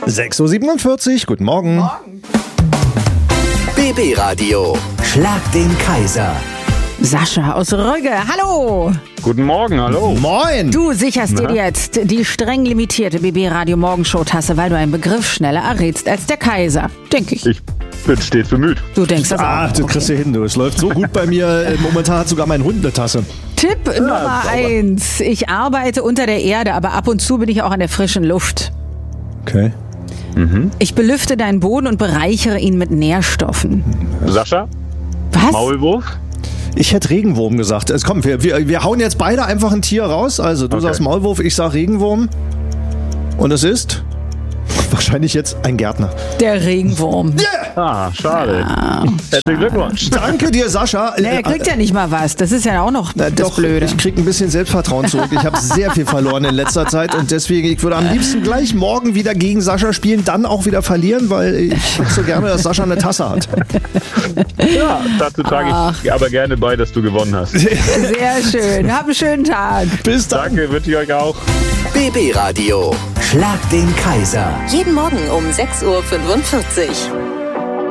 6.47 Uhr, guten Morgen. BB Radio, Schlag den Kaiser. Sascha aus Rügge, hallo! Guten Morgen, hallo. Moin! Du sicherst dir jetzt die streng limitierte BB Radio Morgenshow-Tasse, weil du einen Begriff schneller errätst als der Kaiser, denke ich. Ich bin stets bemüht. Du denkst das auch. Du kriegst hier hin, du. Es läuft so gut bei mir. Momentan hat sogar mein Hund eine Tasse. Tipp Nummer 1. Ich arbeite unter der Erde, aber ab und zu bin ich auch an der frischen Luft. Okay. Ich belüfte deinen Boden und bereichere ihn mit Nährstoffen. Sascha? Was? Maulwurf? Ich hätte Regenwurm gesagt. Also komm, wir hauen jetzt beide einfach ein Tier raus. Also du sagst Maulwurf, ich sag Regenwurm. Und es ist wahrscheinlich jetzt ein Gärtner. Der Regenwurm. Ah, schade. Herzlichen Glückwunsch. Danke dir, Sascha. Er kriegt ja nicht mal was. Das ist ja auch noch das Doch, Blöde. ich krieg ein bisschen Selbstvertrauen zurück. Ich habe sehr viel verloren in letzter Zeit und deswegen, ich würde am liebsten gleich morgen wieder gegen Sascha spielen, dann auch wieder verlieren, weil ich so gerne, dass Sascha eine Tasse hat. Ja, dazu trage ich aber gerne bei, dass du gewonnen hast. Sehr schön. Hab einen schönen Tag. Bis dann. Danke, wünsche ich euch auch. BB Radio, Schlag den Kaiser. Jeden Morgen um 6.45 Uhr.